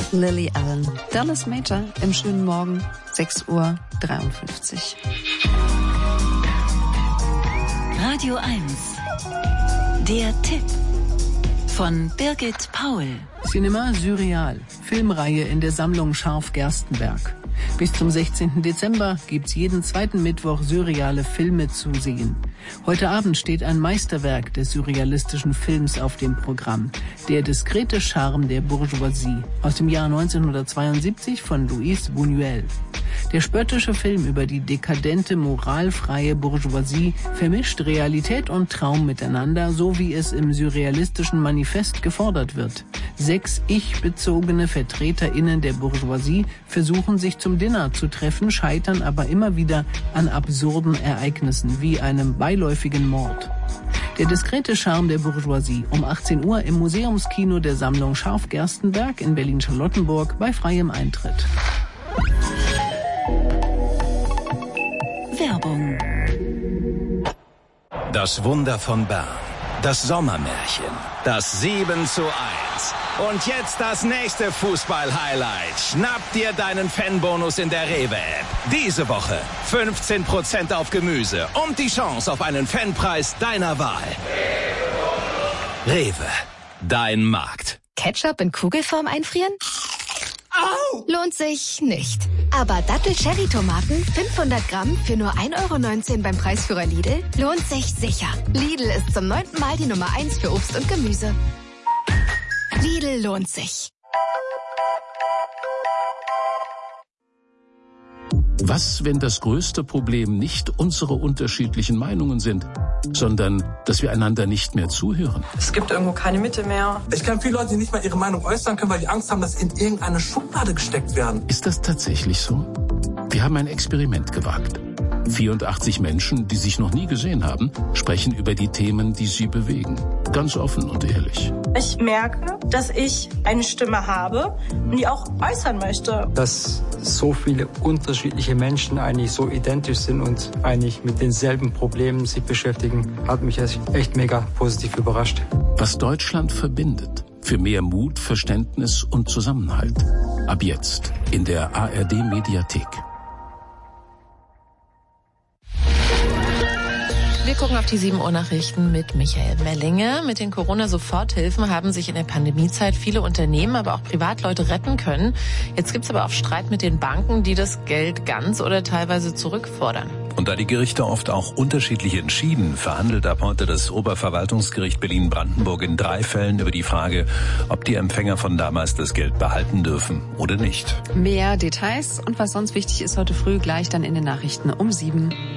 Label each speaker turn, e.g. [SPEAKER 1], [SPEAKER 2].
[SPEAKER 1] Lily Allen, Dallas Major im schönen Morgen, 6:53 Uhr.
[SPEAKER 2] Radio 1, der Tipp von Birgit Paul.
[SPEAKER 3] Cinema Surreal, Filmreihe in der Sammlung Scharf-Gerstenberg. Bis zum 16. Dezember gibt's jeden zweiten Mittwoch surreale Filme zu sehen. Heute Abend steht ein Meisterwerk des surrealistischen Films auf dem Programm. Der diskrete Charme der Bourgeoisie aus dem Jahr 1972 von Luis Buñuel. Der spöttische Film über die dekadente, moralfreie Bourgeoisie vermischt Realität und Traum miteinander, so wie es im surrealistischen Manifest gefordert wird. 6 ich-bezogene VertreterInnen der Bourgeoisie versuchen sich zum Dinner zu treffen, scheitern aber immer wieder an absurden Ereignissen wie einem beiläufigen Mord. Der diskrete Charme der Bourgeoisie um 18 Uhr im Museumskino der Sammlung Scharf-Gerstenberg in Berlin-Charlottenburg bei freiem Eintritt.
[SPEAKER 2] Werbung.
[SPEAKER 4] Das Wunder von Bern. Das Sommermärchen. Das 7:1. Und jetzt das nächste Fußball-Highlight. Schnapp dir deinen Fanbonus in der Rewe-App. Diese Woche 15% auf Gemüse und die Chance auf einen Fanpreis deiner Wahl. Rewe, dein Markt.
[SPEAKER 5] Ketchup in Kugelform einfrieren?
[SPEAKER 6] Au!
[SPEAKER 5] Lohnt sich nicht. Aber Dattel-Cherry-Tomaten 500 Gramm für nur 1,19 € beim Preisführer Lidl lohnt sich sicher. Lidl ist zum 9. Mal die Nummer 1 für Obst und Gemüse. Lidl lohnt sich.
[SPEAKER 7] Was, wenn das größte Problem nicht unsere unterschiedlichen Meinungen sind, sondern dass wir einander nicht mehr zuhören?
[SPEAKER 6] Es gibt irgendwo keine Mitte mehr.
[SPEAKER 8] Ich kenne viele Leute, die nicht mal ihre Meinung äußern können, weil die Angst haben, dass sie in irgendeine Schublade gesteckt werden.
[SPEAKER 7] Ist das tatsächlich so? Wir haben ein Experiment gewagt. 84 Menschen, die sich noch nie gesehen haben, sprechen über die Themen, die sie bewegen. Ganz offen und ehrlich.
[SPEAKER 9] Ich merke, dass ich eine Stimme habe und die auch äußern möchte.
[SPEAKER 10] Dass so viele unterschiedliche Menschen eigentlich so identisch sind und eigentlich mit denselben Problemen sich beschäftigen, hat mich echt mega positiv überrascht.
[SPEAKER 7] Was Deutschland verbindet. Für mehr Mut, Verständnis und Zusammenhalt. Ab jetzt in der ARD-Mediathek.
[SPEAKER 11] Wir gucken auf die 7 Uhr Nachrichten mit Michael Mellinger. Mit den Corona-Soforthilfen haben sich in der Pandemiezeit viele Unternehmen, aber auch Privatleute retten können. Jetzt gibt's aber auch Streit mit den Banken, die das Geld ganz oder teilweise zurückfordern.
[SPEAKER 12] Und da die Gerichte oft auch unterschiedlich entschieden, verhandelt ab heute das Oberverwaltungsgericht Berlin-Brandenburg in 3 Fällen über die Frage, ob die Empfänger von damals das Geld behalten dürfen oder nicht.
[SPEAKER 1] Mehr Details und was sonst wichtig ist heute früh gleich dann in den Nachrichten um 7.